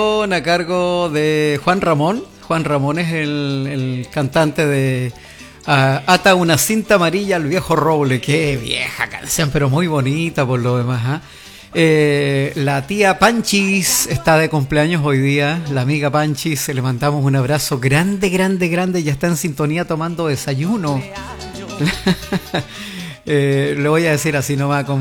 A cargo de Juan Ramón. Juan Ramón es el cantante de Ata una cinta amarilla al viejo roble. Qué vieja canción, pero muy bonita por lo demás. La tía Panchis está de cumpleaños hoy día. La amiga Panchis, le mandamos un abrazo grande, grande, grande. Ya está en sintonía tomando desayuno. Le voy a decir así nomás, como